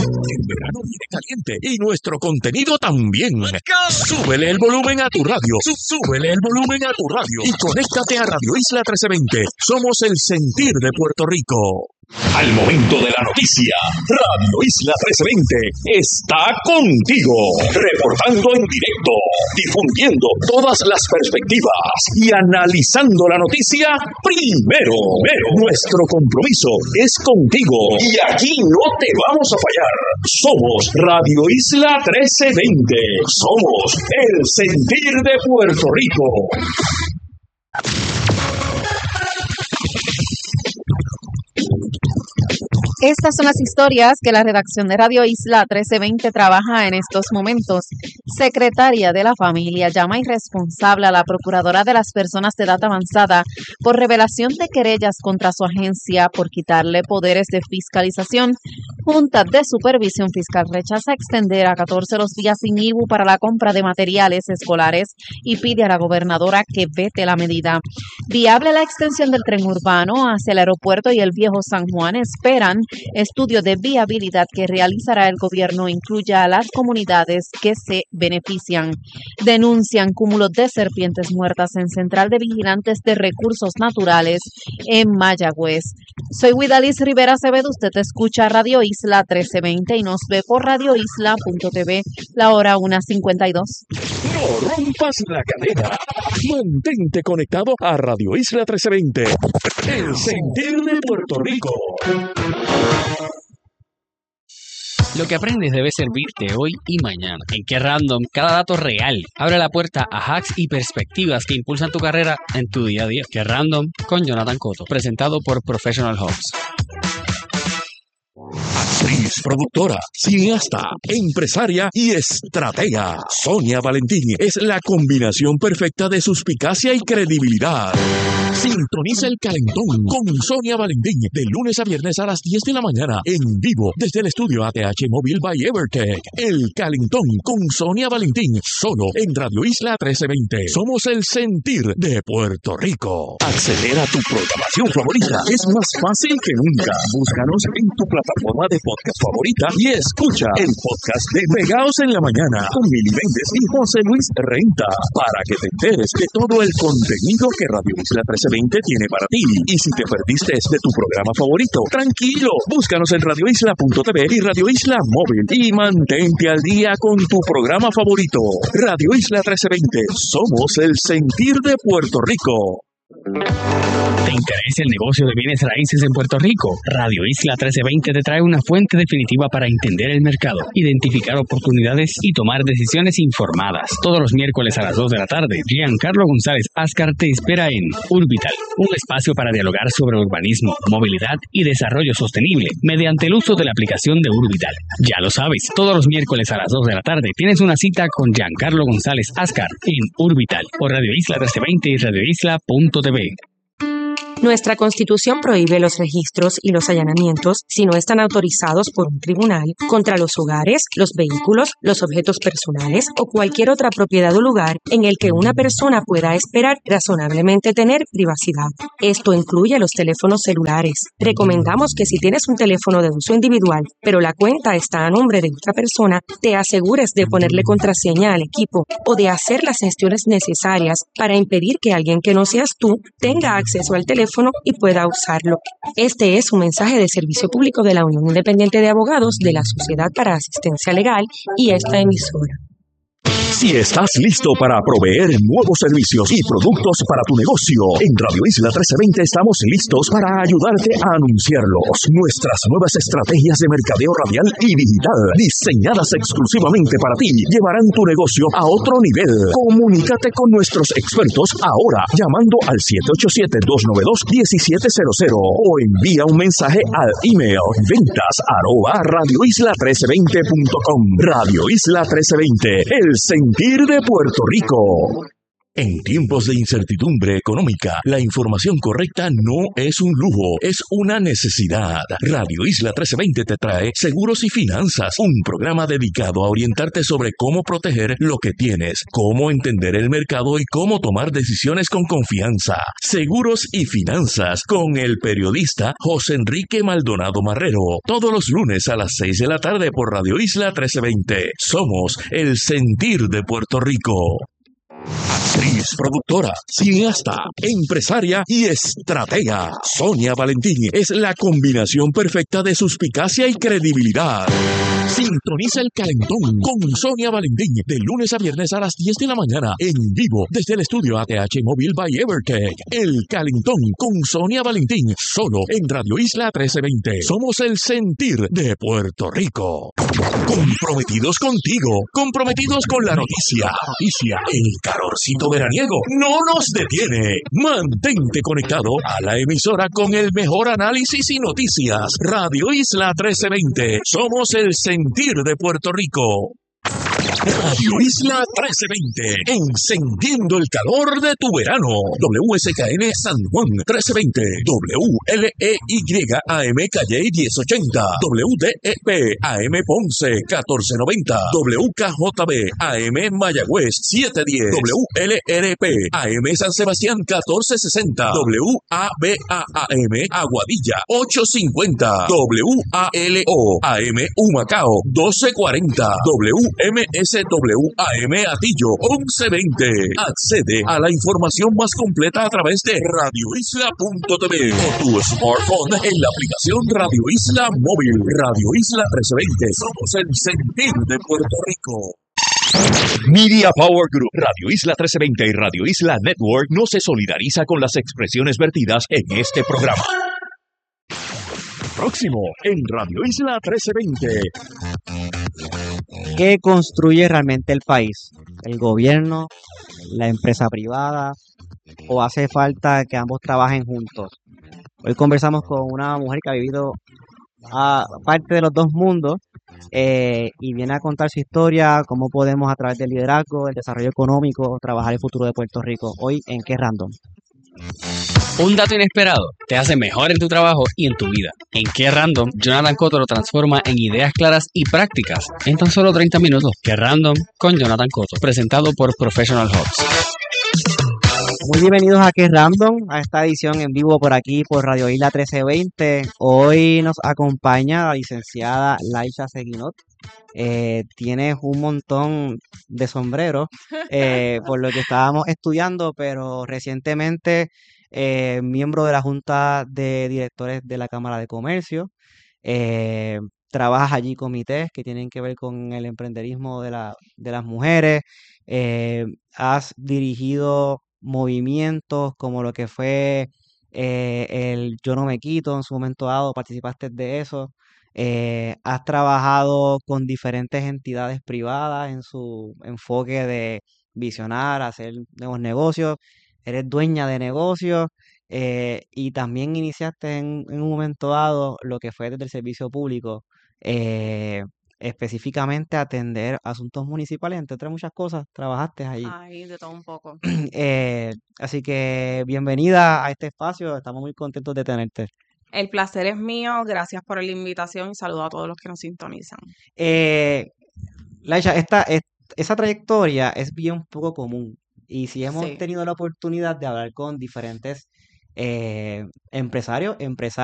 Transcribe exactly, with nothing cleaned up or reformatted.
El verano viene caliente y nuestro contenido también. Súbele el volumen a tu radio. Súbele el volumen a tu radio y conéctate a Radio Isla trece veinte. Somos el sentir de Puerto Rico. Al momento de la noticia, Radio Isla trece veinte está contigo, reportando en directo, difundiendo todas las perspectivas y analizando la noticia primero. Pero nuestro compromiso es contigo y aquí no te vamos a fallar. Somos Radio Isla trece veinte. Somos el sentir de Puerto Rico. Estas son las historias que la redacción de Radio Isla trece veinte trabaja en estos momentos. Secretaria de la Familia llama irresponsable a la Procuradora de las Personas de Edad Avanzada por revelación de querellas contra su agencia por quitarle poderes de fiscalización. Junta de Supervisión Fiscal rechaza extender a catorce los días sin I V U para la compra de materiales escolares y pide a la gobernadora que vete la medida. Viable la extensión del tren urbano hacia el aeropuerto y el Viejo San Juan. Esperan estudio de viabilidad que realizará el gobierno incluya a las comunidades que se benefician. Denuncian cúmulos de serpientes muertas en Central de Vigilantes de Recursos Naturales en Mayagüez. Soy Widalis Rivera Acevedo, usted escucha Radio Isla trece veinte y nos ve por radio isla punto t v, la hora una cincuenta y dos. No rompas la cadena. Mantente conectado a Radio Isla trece veinte. El sentir de Puerto Rico. Lo que aprendes debe servirte hoy y mañana. En Qué Random, cada dato real abre la puerta a hacks y perspectivas que impulsan tu carrera en tu día a día. Qué Random con Jonathan Cotto, presentado por Professional Hubs. Actriz, productora, cineasta, empresaria y estratega. Sonia Valentín es la combinación perfecta de suspicacia y credibilidad. Sintoniza El Calentón con Sonia Valentín de lunes a viernes a las diez de la mañana en vivo desde el estudio A T H Móvil by Evertech. El Calentón con Sonia Valentín solo en Radio Isla trece veinte. Somos el sentir de Puerto Rico. Acceder a tu programación favorita es más fácil que nunca. Búscanos en tu plataforma de podcast favorita y escucha el podcast de Pegaos en la Mañana con Mili Méndez y José Luis Renta para que te enteres de todo el contenido que Radio Isla trece veinte tiene para ti. Y si te perdiste de tu programa favorito, tranquilo, búscanos en radio isla punto t v y Radio Isla Móvil y mantente al día con tu programa favorito. Radio Isla trece veinte, somos el sentir de Puerto Rico. ¿Te interesa el negocio de bienes raíces en Puerto Rico? Radio Isla trece veinte te trae una fuente definitiva para entender el mercado, identificar oportunidades y tomar decisiones informadas. Todos los miércoles a las dos de la tarde, Giancarlo González Ascar te espera en Urbital, un espacio para dialogar sobre urbanismo, movilidad y desarrollo sostenible mediante el uso de la aplicación de Urbital. Ya lo sabes, todos los miércoles a las dos de la tarde tienes una cita con Giancarlo González Ascar en Urbital por Radio Isla trece veinte y radio isla punto t v. Nuestra Constitución prohíbe los registros y los allanamientos si no están autorizados por un tribunal contra los hogares, los vehículos, los objetos personales o cualquier otra propiedad o lugar en el que una persona pueda esperar razonablemente tener privacidad. Esto incluye los teléfonos celulares. Recomendamos que si tienes un teléfono de uso individual, pero la cuenta está a nombre de otra persona, te asegures de ponerle contraseña al equipo o de hacer las gestiones necesarias para impedir que alguien que no seas tú tenga acceso al teléfono y pueda usarlo. Este es un mensaje de servicio público de la Unión Independiente de Abogados de la Sociedad para Asistencia Legal y esta emisora. Si estás listo para proveer nuevos servicios y productos para tu negocio, en Radio Isla trece veinte estamos listos para ayudarte a anunciarlos. Nuestras nuevas estrategias de mercadeo radial y digital, diseñadas exclusivamente para ti, llevarán tu negocio a otro nivel. Comunícate con nuestros expertos ahora llamando al siete ocho siete, dos nueve dos, uno siete cero cero o envía un mensaje al email ventas arroba radio isla trece veinte punto com. Radio Isla trece veinte, el sentir de Puerto Rico. En tiempos de incertidumbre económica, la información correcta no es un lujo, es una necesidad. Radio Isla trece veinte te trae Seguros y Finanzas, un programa dedicado a orientarte sobre cómo proteger lo que tienes, cómo entender el mercado y cómo tomar decisiones con confianza. Seguros y Finanzas con el periodista José Enrique Maldonado Marrero, todos los lunes a las seis de la tarde por Radio Isla trece veinte. Somos el sentir de Puerto Rico. Actriz, productora, cineasta, empresaria y estratega. Sonia Valentín es la combinación perfecta de suspicacia y credibilidad. Sintoniza El Calentón con Sonia Valentín de lunes a viernes a las diez de la mañana en vivo desde el estudio A T H Móvil by Evertech. El Calentón con Sonia Valentín solo en Radio Isla trece veinte. Somos el sentir de Puerto Rico. Comprometidos contigo, comprometidos con la noticia. Noticia, el calorcito veraniego no nos detiene. Mantente conectado a la emisora con el mejor análisis y noticias. Radio Isla trece veinte. Somos el sentir de Puerto Rico. Radio Isla trece veinte, encendiendo el calor de tu verano. W S K N San Juan trece veinte, W L E Y A M Calle diez ochenta, W D E P A M Ponce catorce noventa, W K J B A M Mayagüez setecientos diez, W L R P A M San Sebastián catorce sesenta, W A B A A M Aguadilla ochocientos cincuenta, W A L O A M Humacao doce cuarenta, W M S W A M Atillo once veinte. Accede a la información más completa a través de radio isla punto t v o tu smartphone en la aplicación Radio Isla Móvil. Radio Isla trece veinte. Somos el sentir de Puerto Rico. Media Power Group, Radio Isla trece veinte y Radio Isla Network no se solidariza con las expresiones vertidas en este programa. Próximo en Radio Isla trece veinte. ¿Qué construye realmente el país? ¿El gobierno? ¿La empresa privada? ¿O hace falta que ambos trabajen juntos? Hoy conversamos con una mujer que ha vivido a parte de los dos mundos eh, y viene a contar su historia, cómo podemos a través del liderazgo, el desarrollo económico, trabajar el futuro de Puerto Rico. Hoy en Qué Random. Un dato inesperado te hace mejor en tu trabajo y en tu vida. En Qué Random, Jonathan Cotto lo transforma en ideas claras y prácticas en tan solo treinta minutos. Qué Random con Jonathan Cotto, presentado por Professional Hubs. Muy bienvenidos a Qué Random, a esta edición en vivo por aquí, por Radio Isla trece veinte. Hoy nos acompaña la licenciada Laisha Seguinot. Eh, tienes un montón de sombreros eh, por lo que estábamos estudiando, pero recientemente eh, miembro de la Junta de Directores de la Cámara de Comercio. Eh, trabajas allí comités que tienen que ver con el emprenderismo de, la, de las mujeres. Eh, has dirigido movimientos como lo que fue eh, el Yo No Me Quito en su momento dado, participaste de eso. Eh, has trabajado con diferentes entidades privadas en su enfoque de visionar, hacer nuevos negocios, eres dueña de negocios eh, y también iniciaste en, en un momento dado lo que fue desde el servicio público, eh, específicamente atender asuntos municipales, entre otras muchas cosas, trabajaste allí. Ay, de todo un poco. Eh, así que bienvenida a este espacio, estamos muy contentos de tenerte. El placer es mío, gracias por la invitación y saludo a todos los que nos sintonizan. Eh, Laisha, esta, es- esa trayectoria es bien poco común y si hemos Sí. tenido la oportunidad de hablar con diferentes eh, empresarios, empresarios